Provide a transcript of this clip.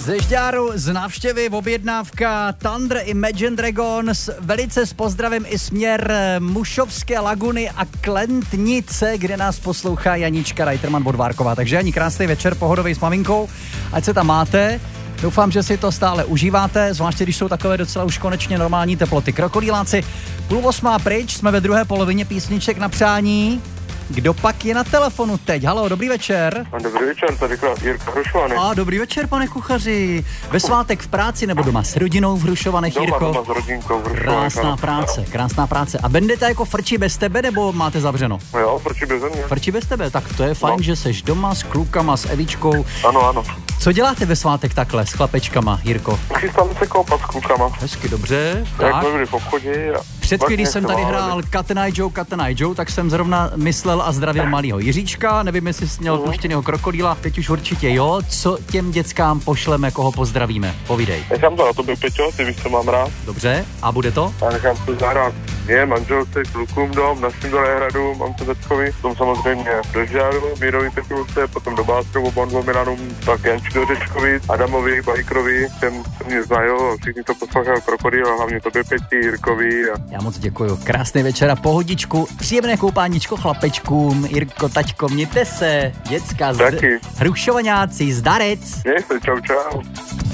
Ze Žďáru z návštěvy objednávka Thunder Imagine Dragons, velice s pozdravem i směr Mušovské laguny a Klentnice, kde nás poslouchá Janička Reiterman-Bodvárková. Takže Jani, krásný večer, pohodový s maminkou, ať se tam máte. Doufám, že si to stále užíváte, zvláště když jsou takové docela už konečně normální teploty. Krokodýláci, 7:30 pryč, jsme ve druhé polovině písniček na přání. Kdo pak je na telefonu teď? Haló, dobrý večer. Dobrý večer, tady Jirka Hrušovaný. Dobrý večer, pane kuchaři. Ve svátek v práci nebo doma s rodinou v Hrušovanech, Jirko? Doma s rodinkou v Hrušovanech. Krásná práce. A bendete jako frčí bez tebe, nebo máte zavřeno? No jo, frčí bez mě. Frčí bez tebe, tak to je fajn, že seš doma s klukama, s Evičkou. Ano. Co děláte ve svátek takhle s chlapečkama, Jirko? Chystáme se koupat s klukama. Hezky, dobře. Jak jsme byli v obchodě. Před když jsem tady hrál Cat and Joe, tak jsem zrovna myslel a zdravil malýho Jiříčka. Nevím, jestli jsi měl puštěnýho krokodýla, teď už určitě jo. Co těm dětskám pošleme, koho pozdravíme? Povídej. Nechám to na tobě, Peťo, ty víš, co mám rád. Dobře, a bude to? A nechám to zahrát mě, manželce, klukům dom, našim do Lehradu, mám to Tečkovi, potom samozřejmě do Žďáru, Mírovi Petrůce, potom do Bástrovu, Bondu, Milanům, tak Janči do Řečkovi, Adamovi, Bajkrovi, jsem mě znají, všichni to poslouchají Krokodýl, a hlavně tobě, Peti, Jirkovi. Já moc děkuju. Krásný večer a pohodičku, příjemné koupáníčko chlapečkům, Jirko, taťko, mějte se, děcka, Taky. Hrušovanáci, zdarec. Měj se, čau.